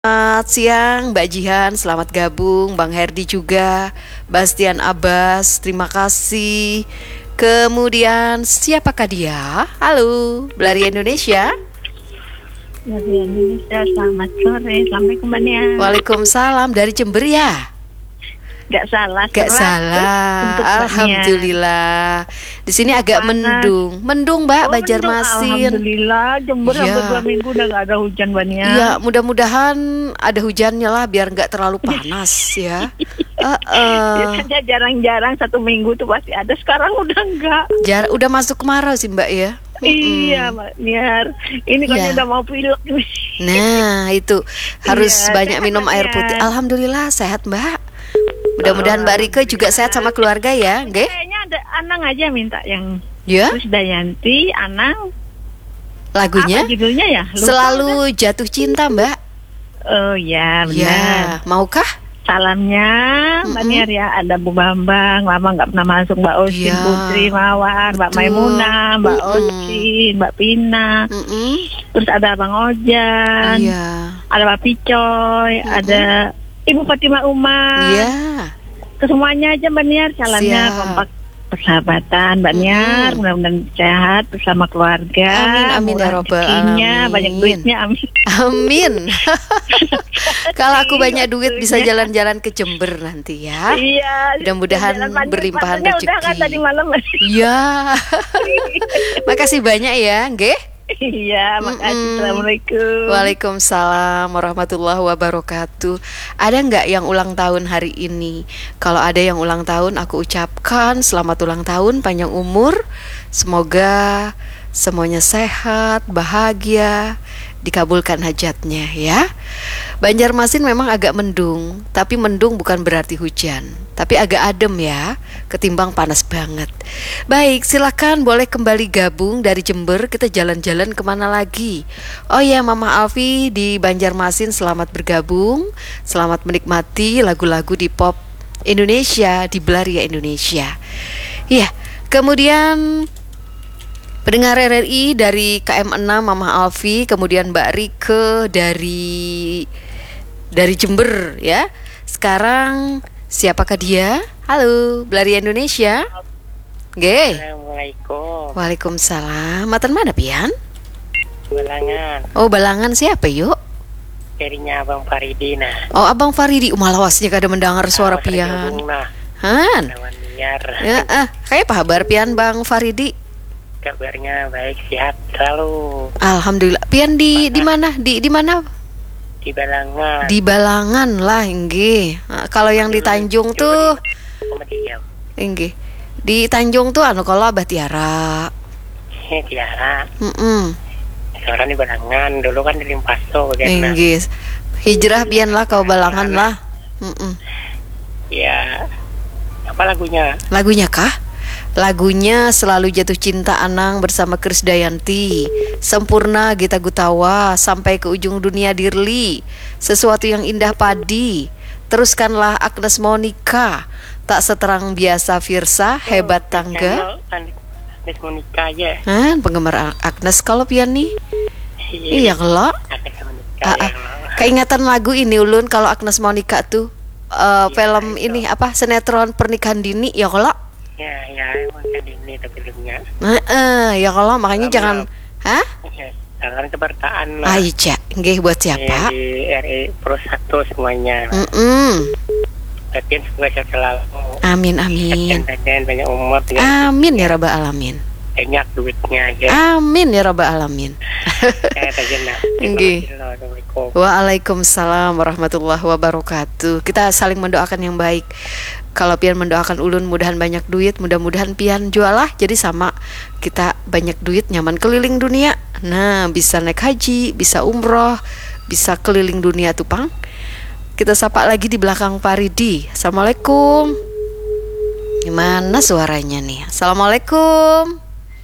Selamat siang Mbak Jihan, selamat gabung Bang Herdi juga, Bastian Abbas, terima kasih. Kemudian siapakah dia? Halo, Belari Indonesia. Dari Indonesia, selamat sore. Assalamualaikum Mbak Nia. Waalaikumsalam, dari Jember ya? Gak salah. Gak salah, Untuk Mbak Nia. alhamdulillah. Di sini agak Panas. mendung Mbak, Oh, Banjarmasin. alhamdulillah, Jember Iya. hampir 2 minggu udah gak ada hujan Mbak Nia. Iya, mudah-mudahan ada hujannya lah biar nggak terlalu panas ya. Biasanya jarang-jarang 1 minggu tuh pasti ada. Sekarang udah enggak. Udah masuk kemarau sih Mbak ya. Iya Mbak Nia. Ini kan Iya. udah mau pilek nih. Nah, itu harus Iya, banyak sehat, minum Mbak air Nia. putih. Alhamdulillah sehat, Mbak. Mudah-mudahan Mbak Rike juga sehat sama keluarga ya, nggih? Kayaknya ada Anang aja minta yang Ya, Krisdayanti, Anang. lagunya Apa judulnya ya? Lupa Selalu Jatuh Cinta, Mbak. Oh ya benar. Ya, maukah? Salamnya Mbak Niar ya, ada Bu Bambang, lama nggak pernah masuk, Mbak Osin, Iya. Putri Mawar, Mbak Betul. Maimunah, Mbak Mm-mm. Osin, Mbak Pina, Mm-mm. terus ada Bang Ojan, Iya. ada Pak Picoy, ada Ibu Fatimah Umar, Iya. ke semuanya aja Mbak Niar, salamnya Siap. kompak persahabatan Mbak Niar, mudah-mudahan sehat bersama keluarga, Amin, ya murah Robbal rezekinya, alamin. banyak duitnya, amin. Amin. Kalau aku banyak duit bisa Maksudnya. jalan-jalan ke Jember nanti ya. Iya. Mudah-mudahan jalan berlimpahan panjangnya udah kan rezeki. tadi malam. Iya. Makasih banyak ya, nggih. Iya, makasih. Mm-mm. Assalamualaikum. Waalaikumsalam warahmatullahi wabarakatuh. Ada nggak yang ulang tahun hari ini? Kalau ada yang ulang tahun, aku ucapkan selamat ulang tahun, panjang umur. Semoga semuanya sehat, bahagia, dikabulkan hajatnya ya. Banjarmasin memang agak mendung, tapi mendung bukan berarti hujan, tapi agak adem ya, ketimbang panas banget. Baik, silakan boleh kembali gabung dari Jember, kita jalan-jalan kemana lagi? Oh ya, Mama Alfi di Banjarmasin, selamat bergabung, selamat menikmati lagu-lagu di pop Indonesia, di Belaria Indonesia. Iya, kemudian pendengar RRI dari KM6 Mama Alfi, kemudian Mbak Rike dari Jember ya. Sekarang siapakah dia? Halo, Belaria Indonesia. Nggih. Assalamualaikum. Waalaikumsalam. Matan mana pian? Balangan. Oh, Balangan siapa yuk? Jadinya Abang Faridi nah. Oh, Abang Faridi. Malawasnya kada mendengar suara Awas pian. tergabung, nah. Han. Lawan liar. Ya, kayak apa kabar pian Bang Faridi? Kabarnya baik, sehat selalu. Alhamdulillah. Pian di mana? Di mana? Di Balangan. Di Balangan lah, nggih. Nah, kalau yang di Tanjung tuh, Komedian. nggih. Di Tanjung tuh kalau Abah Tiara. Tiara. Mm-mm. Seorang di Balangan. Dulu kan di Limpaso kan. Nah. Inggris. Hijrah pian lah kau Balangan lah. Mm-mm. Ya. Apa lagunya? Lagunya kah? Lagunya Selalu Jatuh Cinta Anang bersama Krisdayanti, Sempurna Gita Gutawa, Sampai ke Ujung Dunia Dirli, Sesuatu yang Indah Padi, Teruskanlah Agnes Monica, Tak Seterang Biasa Firsa, Hebat Tangga. Agnes Monica aja. Penggemar Agnes kalau pian nih. Iya kalau Agnes Monica. Ya. keingatan lagu ini ulun kalau Agnes Monica tuh film itu. ini apa sinetron pernikahan dini ya kalau Ya, emang kan ini tapi filmnya. ya kalau makanya Belum, jangan hah Jangan kebertaan lah. Aica nggih buat siapa Di RI Pro 1 semuanya. Latihan semoga sehat selalu. amin amin Dan banyak umur, amin ya rabbal alamin banyak duitnya aja. amin ya rabbal alamin Nggih. Assalamualaikum. Waalaikumsalam warahmatullahi wabarakatuh. Kita saling mendoakan yang baik. Kalau pian mendoakan ulun mudahan banyak duit, mudah-mudahan pian jualah jadi sama kita banyak duit nyaman keliling dunia. Nah, bisa naik haji, bisa umroh, bisa keliling dunia tuh Pang. Kita sapa lagi di belakang Faridi. Assalamualaikum. Gimana suaranya nih? Assalamualaikum.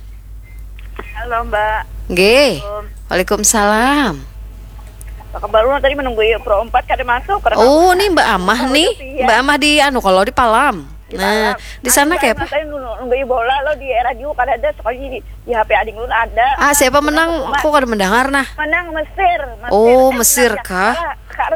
Halo Mbak. Nggih. Waalaikumsalam. Baru tadi menunggu Pro 4 kada masuk. Oh, nih Mbak Amah nih. Mbak Amah di kalau di Palam. Nah, di sana kayak apa? Nunggu bola lo di radio kan ada sekolah di HP ading lu ada. Siapa menang? Aku kan mendengar nah. Menang Mesir. Oh, Mesir kah?